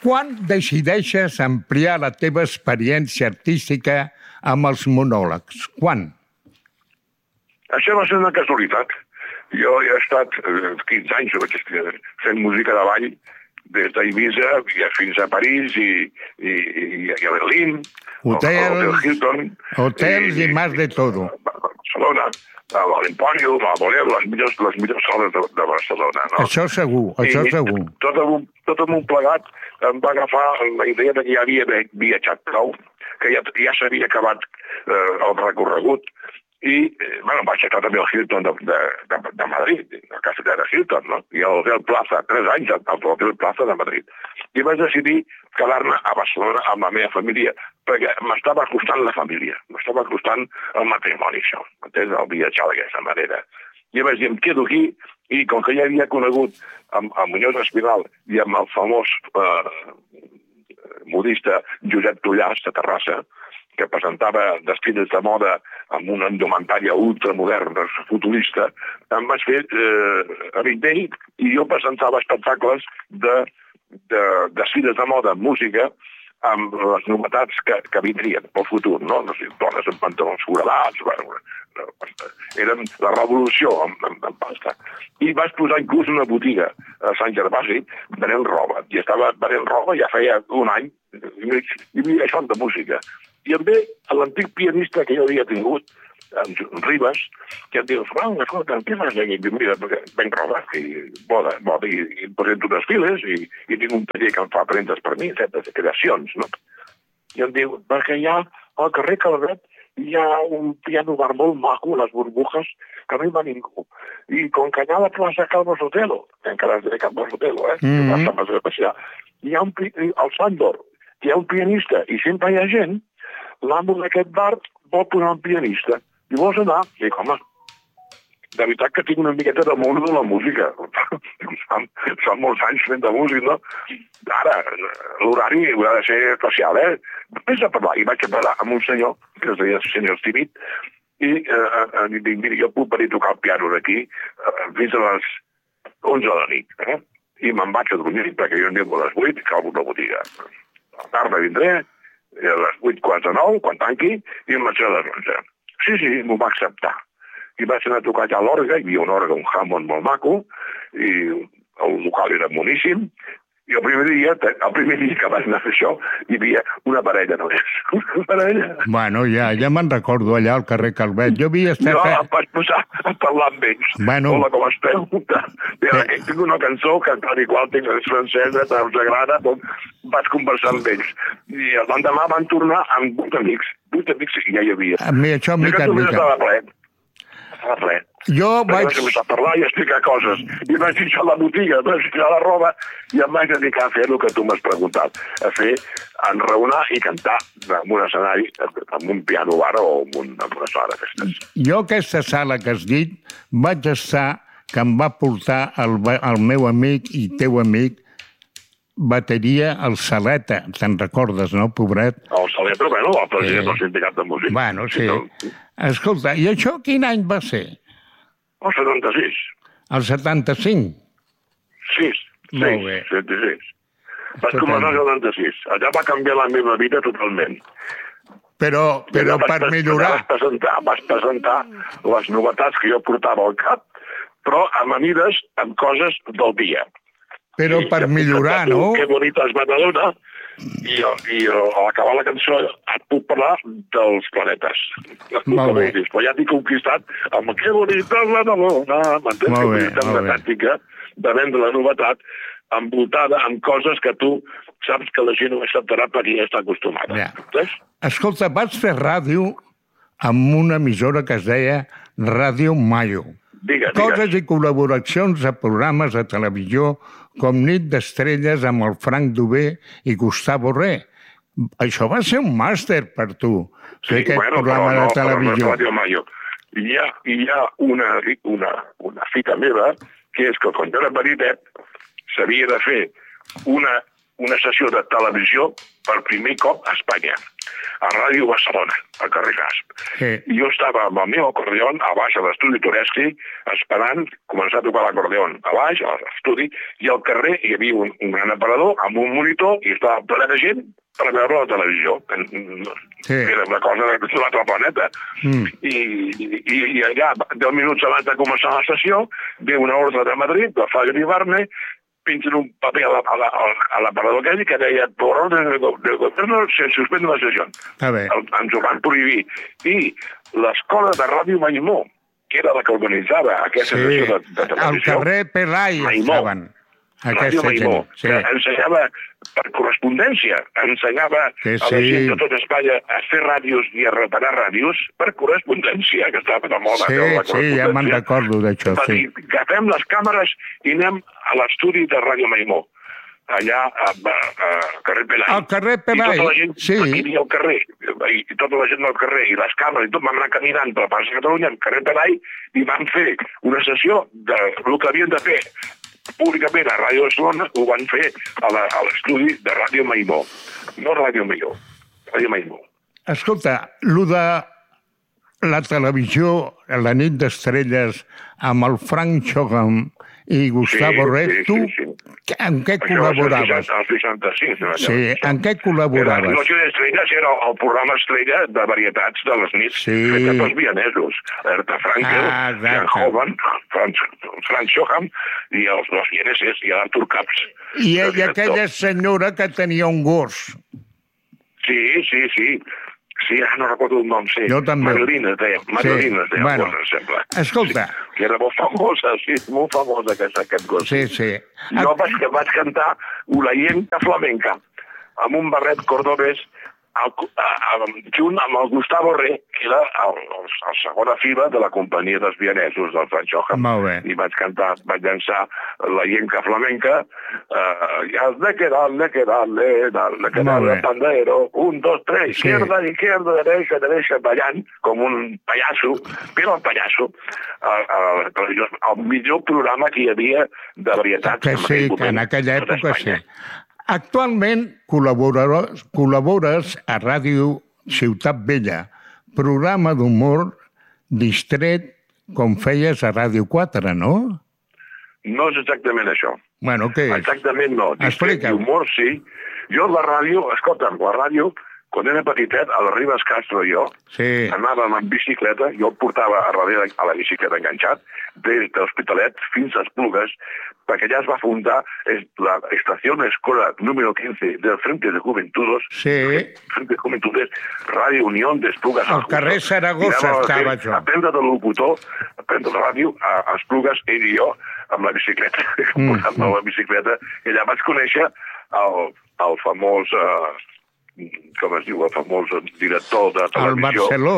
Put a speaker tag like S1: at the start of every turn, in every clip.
S1: Quan decideixes ampliar la teva experiència artística amb els monòlegs? Quan?
S2: Això va ser una casualitat. Jo he estat 15 anys fent música de ball des d'Eivissa fins a París i a Berlín,
S1: Hotels,
S2: Hilton,
S1: hotels i más de todo.
S2: Barcelona, a l'Empòrium, a Bolero, les millors sales de Barcelona. No?
S1: Això segur, això segur.
S2: Tot amunt plegat em va agafar la idea que ja havia viatjat prou, que ja s'havia acabat el recorregut, i vaig estar també al Hilton de Madrid, a Casa de Hilton, no? I a l'Hotel Plaza, 3 anys al Hotel Plaza de Madrid. I vaig decidir quedar-me a Barcelona amb la meva família, perquè m'estava costant la família, m'estava costant el matrimoni, això, m'entens? El viatjar d'aquesta manera. I vaig dir, em quedo aquí, i com que ja havia conegut amb Muñoz Espinal i amb el famós modista Josep Trullàs de Terrassa, que presentava desfiles de moda amb una indumentària ultramodern, futurista, em vaig fer amic d'ell i jo presentava espectacles de desfiles de moda amb música amb les novetats que vindrien pel futur, no? Dones amb pantalons foradats, eren la revolució en pasta. I vaig posar inclús una botiga a Sant Gervasi venent roba. I estava venent roba ja feia un any i havia això de música. I em ve l'antic pianista que jo havia tingut, en Ribas, que em diu, escolta, què fas aquí? Mira, venc roba, i presento unes files, i tinc un taller que em fa premtes per mi, certes creacions, no? I em diu, perquè hi ha al carrer Calvet, hi ha un piano bar molt maco, les burbujes, que no hi va ningú. I com que allà a la plaça Calvo Sotelo, encara es deia Calvo Sotelo, hi ha el Sandor, hi ha un pianista, i sempre hi ha gent, l'amo d'aquest bar vol posar un pianista. I vols anar? Dic, home, de veritat que tinc una miqueta de món de la música. Són molts anys fent de música, no? Ara, l'horari haurà de ser especial, eh? Vaig a parlar, i vaig a parlar amb un senyor, que es deia senyor Estimit, i dic, mira, jo puc venir a tocar el piano d'aquí fins a les 11 de la nit, eh? I me'n vaig a dormir, perquè jo aniré a les 8 i calvo una botiga. A la tarda vindré, a les 8:45, quan tanqui, i em vaig a les 11. Sí, m'ho va acceptar. I vaig anar a tocar allà a l'orga, hi havia un orga, un Hammond molt maco, i el local era boníssim, i el primer dia que vaig anar a fer això, hi havia una parella només. Una parella.
S1: Bueno, ja me'n recordo allà al carrer Calvet. Jo havia estat...
S2: Jo em vaig posar a parlar amb ells.
S1: Bueno.
S2: Hola, com esteu? Tinc una cançó que tal i qual tinc és francesa, us agrada, doncs vaig conversar amb ells. I l'endemà van tornar amb 8 amics que ja hi havia.
S1: Això mica en mica.
S2: Estava ple.
S1: Jo vaig...
S2: Vaig començar a parlar i a explicar coses. I vaig deixar la botiga, vaig deixar la roba i em vaig dedicar a fer el que tu m'has preguntat. A fer, enraonar i cantar en un escenari, amb un piano bar o amb una sala de festes.
S1: Jo aquesta sala que has dit vaig estar, que em va portar el meu amic i teu amic, bateria, el Saleta, te'n recordes, no, pobret?
S2: El Saleta, bueno, el president del sindicat de música.
S1: Bueno, sí. Escolta, i això quin any va ser?
S2: El 76.
S1: El 75?
S2: Sí,
S1: molt bé.
S2: 76. Vaig començar el 76. Allà va canviar la meva vida totalment.
S1: Però per millorar...
S2: Vaig presentar les novetats que jo portava al cap, però a manides, amb coses del dia.
S1: Però per millorar, no?
S2: Que bonita es Badalona, i a l'acabar la cançó et puc parlar dels planetes.
S1: Molt bé.
S2: Però ja t'he conquistat amb que bonita es Badalona, m'entens? Que bonita una tàctica de vendre la novetat envoltada amb coses que tu saps que la gent ho acceptarà perquè ja està acostumada.
S1: Ja. Escolta, vaig fer ràdio amb una emissora que es deia Ràdio Mayo. Coses i col·laboracions a programes de televisió com Nit d'Estrelles amb el Frank Dubé i Gustavo Re. Això va ser un màster per tu, fer aquest programa de televisió.
S2: Hi ha una fita meva, que és que quan jo era petitet s'havia de fer una sessió de televisió per primer cop a Espanya. a Ràdio Barcelona, al carrer Casp. Sí. I jo estava amb el meu acordeon a baix a l'estudi Toreschi, esperant començar a tocar l'acordeon a baix, a l'estudi, i al carrer hi havia un gran aparador amb un monitor i estava ple de gent per veure la televisió. Sí. Era una cosa d'un altre planeta. I allà, 10 minuts abans de començar la sessió, ve una ordre de Madrid, de Fagri Barne, pinten un paper a l'aparador aquell que deia por orden del gobierno se suspende la sessió. Ens ho van prohibir. I l'escola de Ràdio Maimó, que era la que organitzava aquesta sessió de televisió...
S1: Al carrer Pelai estaven.
S2: Ràdio Maimó, que ensenyava per correspondència, ensenyava a la gent de tot Espanya a fer ràdios i a reparar ràdios per correspondència, que estava de moda.
S1: Sí, ja me'n recordo d'això.
S2: Va dir, agafem les càmeres i anem a l'estudi de Ràdio Maimó, allà al carrer Pelai.
S1: Al carrer Pelai,
S2: sí. I tota la gent que hi havia al carrer, i tota la gent del carrer, i les càmeres, i tot vam anar caminant per la plaça de Catalunya, al carrer Pelai, i vam fer una sessió del que havien de fer públicament a Ràdio Barcelona, ho van fer a l'estudi de Ràdio Maimó. No Ràdio Maimó, Ràdio Maimó.
S1: Escolta, allò de la televisió, la nit d'estrelles, amb el Frank Chogam i Gustavo Red, tu en què col·laboraves?
S2: Al 65.
S1: Sí, en què col·laboraves?
S2: La Noche d'Estrelles era el programa estrella de varietats de les nits feta pels vienesos. Herta Frankel, Jan Hovan, Frank Chogam i els dos vieneses i Artur Kaps.
S1: I aquella senyora que tenia un gos.
S2: Sí. Sí, no recordo el nom, sí.
S1: Jo també.
S2: Madelina es deia, bueno, em sembla.
S1: Escolta.
S2: Sí, que era molt famosa, molt famosa aquest gos.
S1: Sí.
S2: Jo vaig cantar una llenca flamenca amb un barret cordobès junt amb el Gustavo Re, que era el segona fila de la companyia dels vienesos del Frank Chogam.
S1: Molt bé.
S2: I vaig llançar la llenca flamenca, i has de quedarle, pandero, 1, 2, 3, izquierda, derecha, ballant com un pallasso, però el pallasso, el millor programa que hi havia de varietats.
S1: Que sí, que en aquella època sí. Actualment col·labores a Ràdio Ciutat Vella, programa d'humor distret com feies a Ràdio 4, no?
S2: No és exactament això.
S1: Bueno, què és?
S2: Exactament no.
S1: Explica-ho.
S2: Humor, sí. Jo la ràdio, escolta'm, la ràdio, quan era petitet, a la Ribes Castro i jo, anàvem amb bicicleta, jo el portava a darrere a la bicicleta enganxat, des de l'Hospitalet fins a Esplugues, perquè allà es va fundar la estació escola número 15 del Frente de Juventudes, Frente de Juventudes, Radio Unión de Esplugues.
S1: Al carrer Saragossa estava jo.
S2: Aprendre de locutor, aprendre de ràdio a Esplugues, ell i jo, amb la bicicleta, portant la bicicleta, i allà vaig conèixer el famós... com es diu, el famós director de televisió.
S1: El Barceló.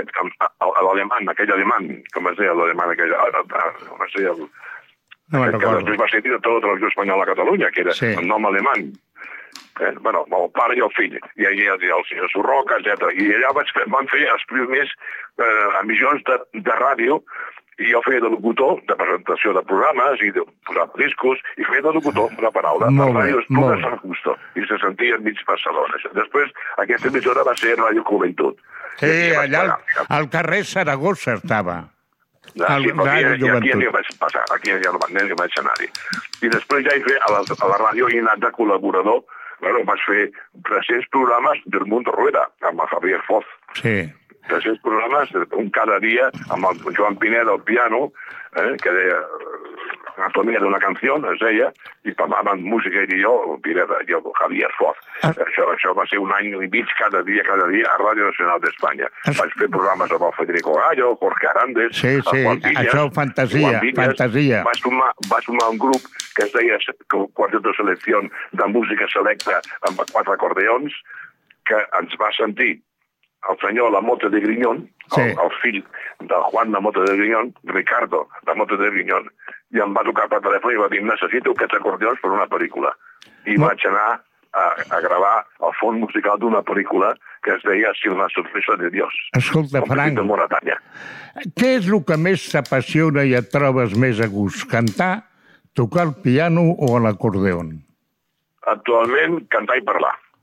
S2: Aquell alemany, com es deia l'alemany, com es deia que després va ser director de televisió espanyola a Catalunya, que era el nom alemany. Bueno, el pare i el fill, i allà el senyor Surroca, etc. I allà van fer els primers emissions de ràdio, i jo feia de locutor, de presentació de programes, i de posar discos, i feia de locutor una paraula.
S1: Molt bé, molt bé.
S2: San Justo, i se sentia enmig Barcelona. Després, aquesta emissora va ser Radio Juventud.
S1: Sí, allà al carrer Saragossa estava.
S2: Aquí ja vaig passar, aquí ja no vaig anar-hi. I després ja a la ràdio he anat de col·laborador, vaig fer 300 programes del Mundo Rueda, amb el Javier Foz.
S1: Sí.
S2: 300 programes, un cada dia, amb el Joan Pineda al piano, que deia anatomia d'una canció, es deia, i parlaven música i jo, Pineda, i el Javier Foz. Això va ser un any i mig cada dia a Ràdio Nacional d'Espanya. Vaig fer programes amb el Federico Gallo, Jorge Arandes,
S1: Juan Villas, això, fantasia.
S2: Vaig sumar un grup que es deia Quartet de Selecció de Música Selecta amb 4 acordeons, que ens va sentir el senyor Lamote de Griñón, el fill de Juan Lamote de Griñón, Ricardo Lamote de Griñón, i em va trucar per telèfon i va dir, necessito aquests acordeons per una pel·lícula. I vaig anar a gravar el fons musical d'una pel·lícula que es deia Si una sorpresa de Dios.
S1: Escolta, Frank, què és el que més t'apassiona i et trobes més a gust? Cantar, tocar el piano o l'acordeon?
S2: Actualment, cantar i parlar.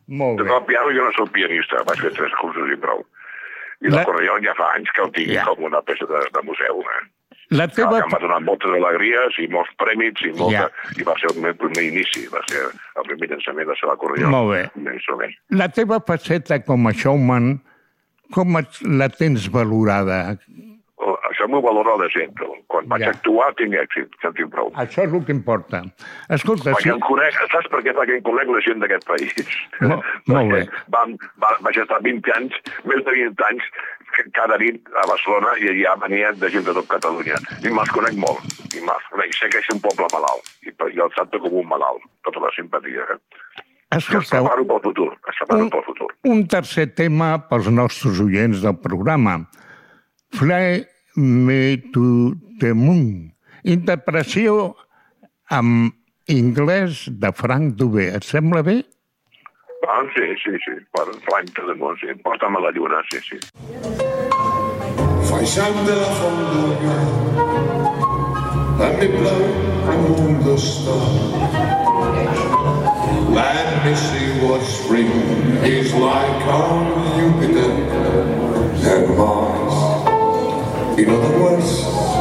S1: Molt bé.
S2: El piano jo no soc pianista, vaig fer 3 cursos i prou. I l'acordió ja fa anys que el tinc com una peça de museu.
S1: La teva...
S2: Em va donar moltes alegries i molts prèmits i va ser el meu primer inici, va ser el primer llançament de l'acordió.
S1: Molt bé. La teva faceta com a showman, com la tens valorada?
S2: Això m'ho valora la gent. Quan vaig actuar tinc èxit, que en tinc prou.
S1: Això és el que importa. Escolta,
S2: perquè em conec, saps per què? Perquè em conec la gent d'aquest país.
S1: Molt bé.
S2: Vaig estar 20 anys, més de 20 anys, cada nit a Barcelona i allà venia de gent de tot Catalunya. I me'ls conec molt. I sé que és un poble malalt. I jo el tracto com un malalt. Tota la simpatia.
S1: Escolta,
S2: es preparo pel futur.
S1: Un tercer tema pels nostres oients del programa. Fly Me to the Moon. Interpretació en anglès de Frank Dubé. Et sembla bé?
S2: Sí. Fly Me to the Moon, sí. Porta'm a la lluna, sí.
S3: Fai sant de la fonduga, let me blow the moon the star. Let me see what spring is like on Jupiter and Mars. In other words,